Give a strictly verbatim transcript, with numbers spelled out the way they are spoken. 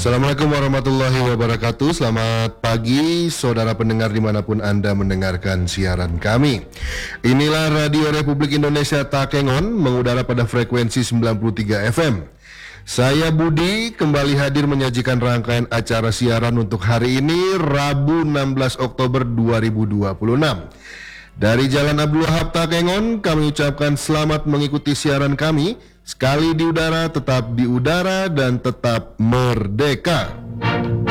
Assalamualaikum warahmatullahi wabarakatuh. Selamat pagi saudara pendengar dimanapun Anda mendengarkan siaran kami. Inilah Radio Republik Indonesia Takengon, mengudara pada frekuensi sembilan puluh tiga F M. Saya Budi kembali hadir menyajikan rangkaian acara siaran untuk hari ini, Rabu enam belas Oktober dua ribu dua puluh enam. Dari Jalan Abdul Wahab Takengon, kami ucapkan selamat mengikuti siaran kami. Sekali di udara, tetap di udara, dan tetap merdeka.